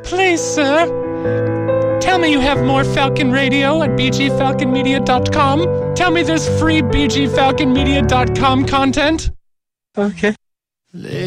Please, sir, tell me you have more Falcon Radio at bgfalconmedia.com. Tell me there's free bgfalconmedia.com content. Okay.